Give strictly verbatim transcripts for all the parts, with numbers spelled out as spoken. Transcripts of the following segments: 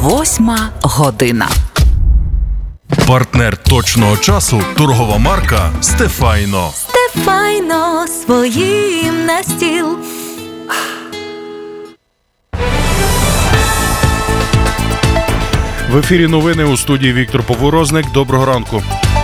Восьма година. Партнер точного часу – торгова марка «Стефайно». Стефайно своїм на стіл. В ефірі новини, у студії Віктор Поворозник. Доброго ранку.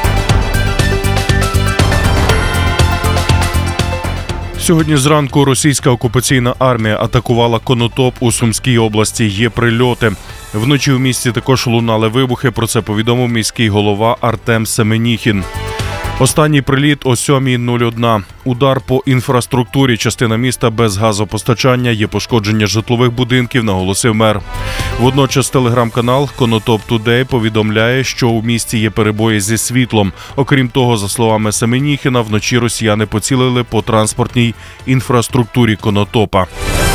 Сьогодні зранку російська окупаційна армія атакувала Конотоп у Сумській області. Є прильоти. Вночі в місті також лунали вибухи. Про це повідомив міський голова Артем Семеніхін. Останній приліт о сьома нуль одна. Удар по інфраструктурі. Частина міста без газопостачання. Є пошкодження житлових будинків, наголосив мер. Водночас телеграм-канал «Конотоп Тудей» повідомляє, що у місті є перебої зі світлом. Окрім того, за словами Семеніхіна, вночі росіяни поцілили по транспортній інфраструктурі Конотопа.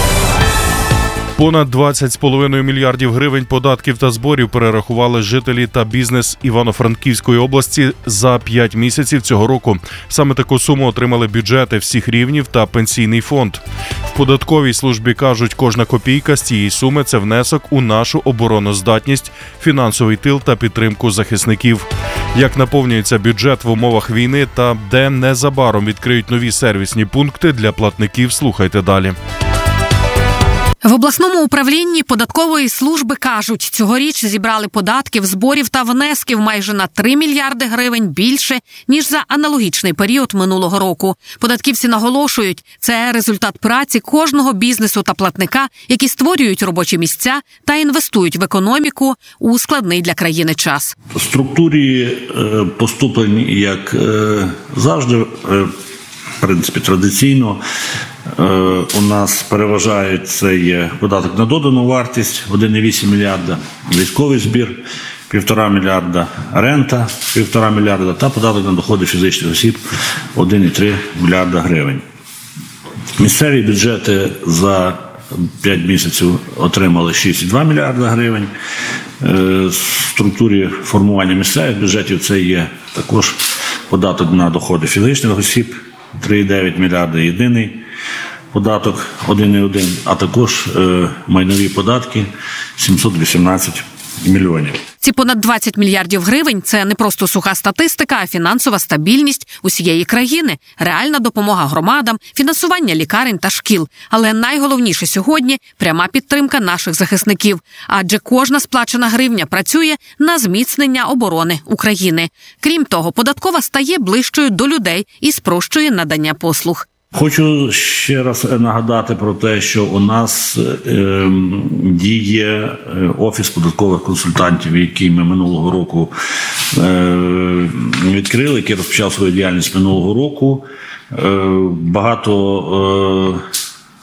Понад двадцять з половиною мільярдів гривень податків та зборів перерахували жителі та бізнес Івано-Франківської області за п'ять місяців цього року. Саме таку суму отримали бюджети всіх рівнів та пенсійний фонд. В податковій службі кажуть, кожна копійка з цієї суми – це внесок у нашу обороноздатність, фінансовий тил та підтримку захисників. Як наповнюється бюджет в умовах війни та де незабаром відкриють нові сервісні пункти для платників, слухайте далі. В обласному управлінні податкової служби кажуть, цьогоріч зібрали податків, зборів та внесків майже на три мільярди гривень більше, ніж за аналогічний період минулого року. Податківці наголошують, це результат праці кожного бізнесу та платника, які створюють робочі місця та інвестують в економіку у складний для країни час. В структурі поступлень, як завжди, в принципі, традиційно, у нас переважають це є податок на додану вартість один цілих вісім мільярда, військовий збір півтора мільярда, рента півтора мільярда та податок на доходи фізичних осіб один цілих три десятих гривень. Місцеві бюджети за п'ять місяців отримали шість цілих дві десятих мільярда гривень. В структурі формування місцевих бюджетів це є також податок на доходи фізичних осіб три цілих дев'ять мільярда, єдиний податок один цілих один, а також е, майнові податки сімсот вісімнадцять мільйонів. Ці понад двадцять мільярдів гривень – це не просто суха статистика, а фінансова стабільність усієї країни, реальна допомога громадам, фінансування лікарень та шкіл. Але найголовніше сьогодні – пряма підтримка наших захисників. Адже кожна сплачена гривня працює на зміцнення оборони України. Крім того, податкова стає ближчою до людей і спрощує надання послуг. Хочу ще раз нагадати про те, що у нас е, діє Офіс податкових консультантів, який ми минулого року е, відкрили, який розпочав свою діяльність минулого року. Е, багато е,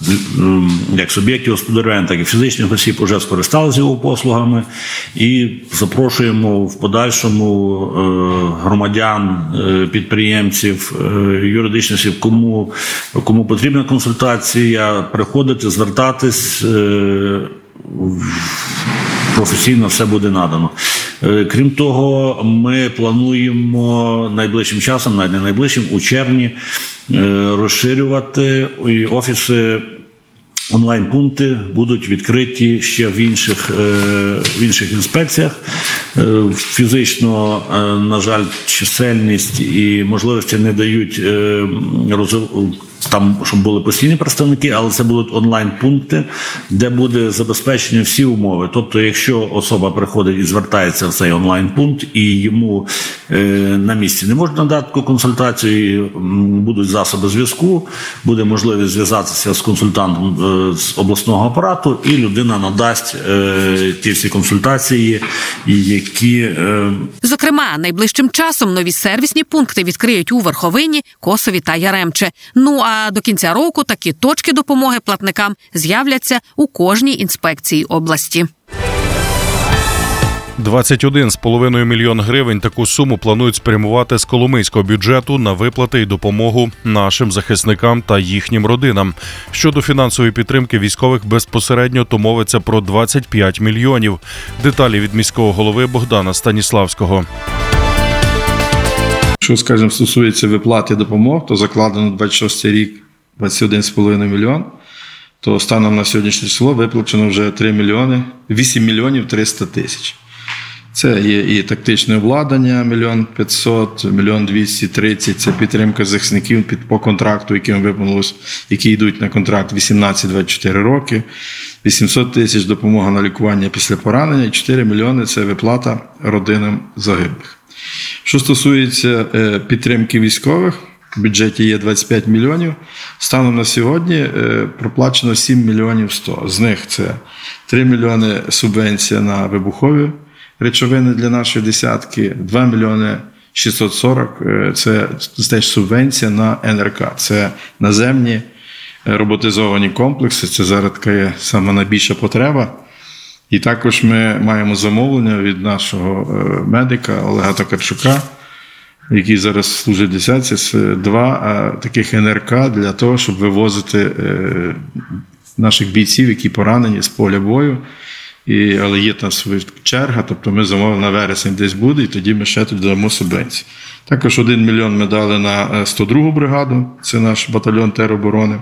як суб'єктів господарювання, так і фізичних осіб вже скористалися його послугами, і запрошуємо в подальшому громадян, підприємців, юридичних осіб, кому, кому потрібна консультація, приходити, звертатись, професійно все буде надано. Крім того, ми плануємо найближчим часом, навіть не найближчим, у червні, розширювати офіси, онлайн-пункти будуть відкриті ще в інших, в інших інспекціях. Фізично, на жаль, чисельність і можливості не дають там, щоб були постійні представники, але це будуть онлайн-пункти, де буде забезпечені всі умови. Тобто, якщо особа приходить і звертається в цей онлайн-пункт, і йому е, на місці не можна надати таку консультацію, будуть засоби зв'язку, буде можливість зв'язатися з консультантом е, з обласного апарату, і людина надасть е, ті всі консультації, які... Е... Зокрема, найближчим часом нові сервісні пункти відкриють у Верховині, Косові та Яремче. Ну, а А до кінця року такі точки допомоги платникам з'являться у кожній інспекції області. двадцять один з половиною мільйон гривень таку суму планують спрямувати з коломийського бюджету на виплати і допомогу нашим захисникам та їхнім родинам. Щодо фінансової підтримки військових безпосередньо, то мовиться про двадцять п'ять мільйонів. Деталі від міського голови Богдана Станіславського. Що, скажімо, стосується виплати допомог, то закладено двадцять шостий рік двадцять один з половиною мільйон. то станом на сьогоднішнє число виплачено вже три мільйони, вісім мільйонів триста тисяч. Це є і тактичне обладнання мільйон п'ятсот, мільйон двісті тридцять, це підтримка захисників під, по контракту, яким виповнилось, які йдуть на контракт вісімнадцять двадцять чотири роки, вісімсот тисяч допомога на лікування після поранення, і чотири мільйони – це виплата родинам загиблих. Що стосується е, підтримки військових, в бюджеті є двадцять п'ять мільйонів, станом на сьогодні е, проплачено сім мільйонів сто. З них це три мільйони субвенція на вибухові речовини для нашої десятки, два мільйони шістсот сорок – це теж субвенція на ен ер ка. Це наземні роботизовані комплекси, це зараз така є сама найбільша потреба. І також ми маємо замовлення від нашого медика Олега Токарчука, який зараз служить десятці, два таких ен ер ка для того, щоб вивозити наших бійців, які поранені з поля бою. І, але є там своя черга, тобто ми замовили на вересень десь буде, і тоді ми ще туди дамо субвенцію. Також один мільйон ми дали на сто другу бригаду, це наш батальйон тероборони.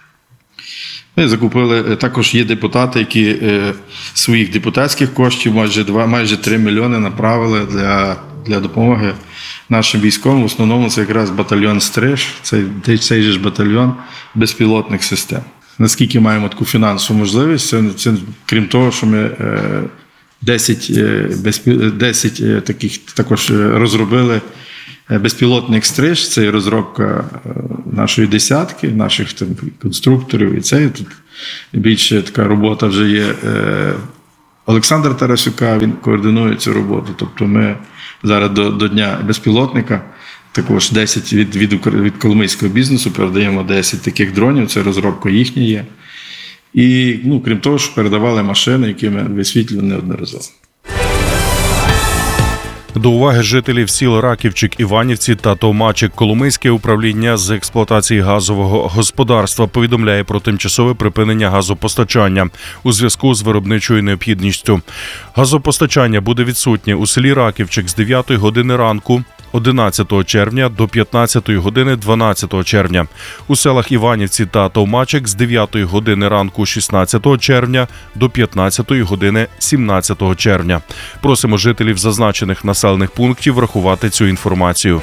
Ми закупили, також є депутати, які е, своїх депутатських коштів майже два, майже три мільйони направили для, для допомоги нашим військовим. В основному це якраз батальйон «Стриж», цей, цей же ж батальйон безпілотних систем. Наскільки маємо таку фінансову можливість, це, це крім того, що ми е, десять, е, безпі, десять е, таких також розробили безпілотник «Стриж», це розробка нашої десятки, наших там, конструкторів. І це тут більше така робота вже є Олександра Тарасюка, він координує цю роботу. Тобто ми зараз до, до Дня безпілотника також десять від, від, від коломийського бізнесу передаємо десять таких дронів, це розробка їхня є. І, ну, крім того, що передавали машини, які ми висвітлювали неодноразово. До уваги жителів сіл Раківчик, Іванівці та Товмачик Коломийське управління з експлуатації газового господарства повідомляє про тимчасове припинення газопостачання у зв'язку з виробничою необхідністю. Газопостачання буде відсутнє у селі Раківчик з дев'ятої години ранку одинадцятого червня до п'ятнадцятої години дванадцятого червня. У селах Іванівці та Товмачик з дев'ятої години ранку шістнадцятого червня до п'ятнадцятої години сімнадцятого червня. Просимо жителів зазначених населених пунктів врахувати цю інформацію.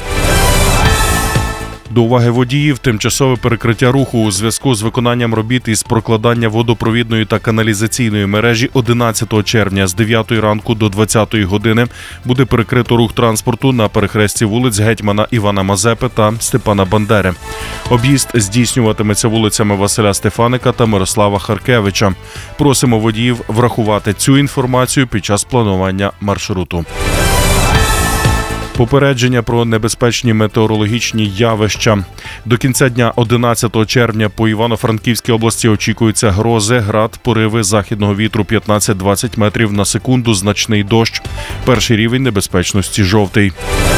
До уваги водіїв тимчасове перекриття руху у зв'язку з виконанням робіт із прокладання водопровідної та каналізаційної мережі одинадцятого червня з дев'ятої ранку до двадцятої години буде перекрито рух транспорту на перехресті вулиць Гетьмана Івана Мазепи та Степана Бандери. Об'їзд здійснюватиметься вулицями Василя Стефаника та Мирослава Харкевича. Просимо водіїв врахувати цю інформацію під час планування маршруту. Попередження про небезпечні метеорологічні явища. До кінця дня одинадцятого червня по Івано-Франківській області очікуються грози, град, пориви західного вітру п'ятнадцять-двадцять метрів на секунду, значний дощ. Перший рівень небезпечності – жовтий.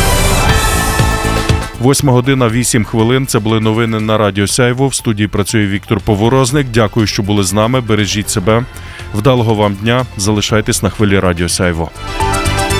Восьма година вісім хвилин. Це були новини на Радіо Сяйво. В студії працює Віктор Поворозник. Дякую, що були з нами. Бережіть себе. Вдалого вам дня. Залишайтесь на хвилі Радіо Сяйво.